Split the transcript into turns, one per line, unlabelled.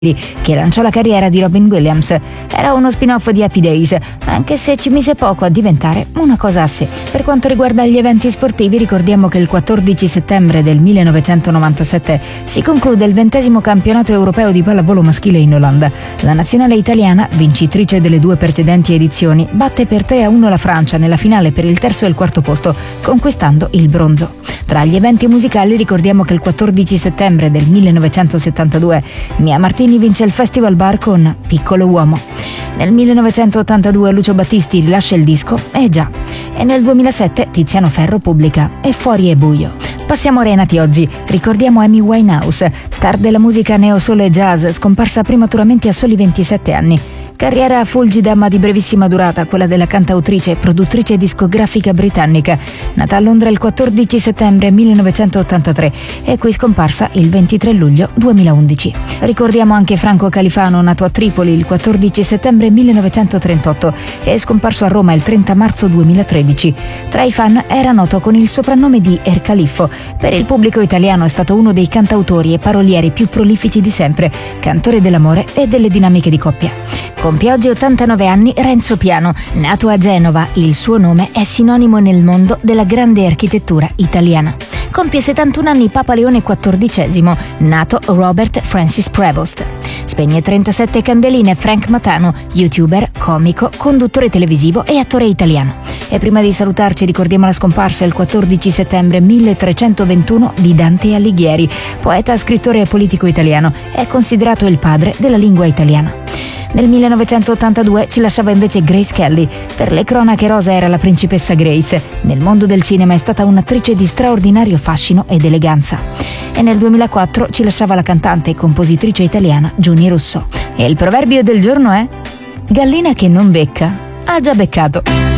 che lanciò la carriera di Robin Williams. Era uno spin-off di Happy Days, anche se ci mise poco a diventare una cosa a sé. Per quanto riguarda gli eventi sportivi, ricordiamo che il 14 settembre del 1997 si conclude il 20° campionato europeo di pallavolo maschile in Olanda. La nazionale italiana, vincitrice delle 2 precedenti edizioni, batte per 3-1 la Francia nella finale per il terzo e il quarto posto, conquistando il bronzo. Tra gli eventi musicali ricordiamo che il 14 settembre del 1972 Mia Martini vince il Festival Bar con Piccolo Uomo. Nel 1982 Lucio Battisti rilascia il disco E già, e nel 2007 Tiziano Ferro pubblica E fuori è buio. Passiamo ora ai nati oggi. Ricordiamo Amy Winehouse, star della musica neo soul e jazz, scomparsa prematuramente a soli 27 anni. Carriera fulgida ma di brevissima durata, quella della cantautrice e produttrice discografica britannica, nata a Londra il 14 settembre 1983 e qui scomparsa il 23 luglio 2011. Ricordiamo anche Franco Califano, nato a Tripoli il 14 settembre 1938 e scomparso a Roma il 30 marzo 2013. Tra i fan era noto con il soprannome di Er Califfo. Per il pubblico italiano è stato uno dei cantautori e parolieri più prolifici di sempre, cantore dell'amore e delle dinamiche di coppia. Compie oggi 89 anni Renzo Piano. Nato a Genova, il suo nome è sinonimo nel mondo della grande architettura italiana. Compie 71 anni Papa Leone XIV, nato Robert Francis Prevost. Spegne 37 candeline Frank Matano, youtuber, comico, conduttore televisivo e attore italiano. E prima di salutarci ricordiamo la scomparsa il 14 settembre 1321 di Dante Alighieri, poeta, scrittore e politico italiano. È considerato il padre della lingua italiana. Nel 1982 ci lasciava invece Grace Kelly. Per le cronache rosa era la principessa Grace. Nel mondo del cinema è stata un'attrice di straordinario fascino ed eleganza. E nel 2004 ci lasciava la cantante e compositrice italiana Giuni Russo. E il proverbio del giorno è: gallina che non becca ha già beccato.